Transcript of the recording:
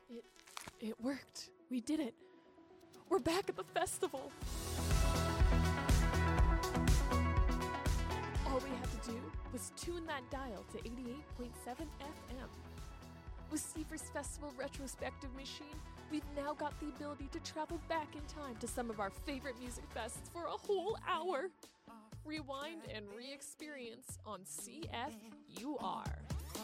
It worked. We did it. We're back at the festival. All we had to do was tune that dial to 88.7 FM. With Seifer's Festival Retrospective Machine, we've now got the ability to travel back in time to some of our favorite music fests for a whole hour. Rewind and re-experience on CFUR.